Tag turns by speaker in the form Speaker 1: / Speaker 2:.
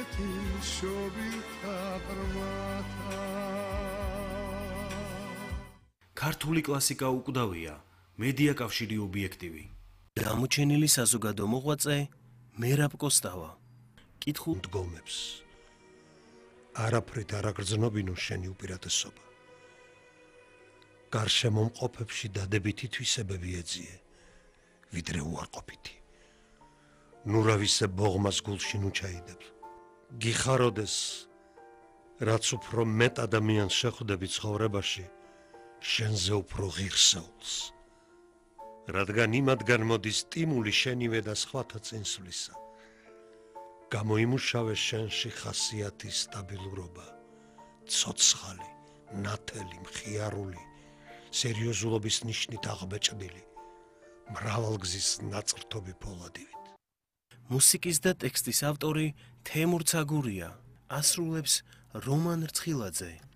Speaker 1: ქართული კლასიკა უკვდავია, მედია კავშირი ობიექტივი. გამოჩენილი საზოგადო მოღვაწე მერაბ კოსტავა.
Speaker 2: კითხულ დგომებს. არაფრით არ აგრძნობინო შენი უპირატესობა. გარშემომყოფებში დადებითი თვისებები ეძიე, ვიდრე უარყოფითი. ნურავისე ბოღმას გულში ნუ ჩაიდებ. გიხაროდეს, რაც უფრო მეტ ადამიანს შეხვდები ცხოვრებაში, შენზე უფრო ღირსეულს. რადგან იმათგან მოდის სტიმული შენივე და სხვათა წინსვლისა. გამოიმუშავე შენში ხასიათის სტაბილურობა, ცოცხალი, ნათელი, მხიარული, სერიოზულობის ნიშნით აღბეჭდილი, მრავალგზის ნაწრთობი ფოლადივით.
Speaker 1: მუსიკის და ტექსტის ავტორი თემურ ცაგურია, ასრულებს რომან რცხილაძე.